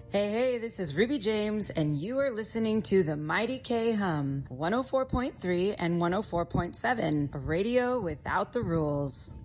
Hey, this is Ruby James, and you are listening to the Mighty K Hum, 104.3 and 104.7, a radio without the rules.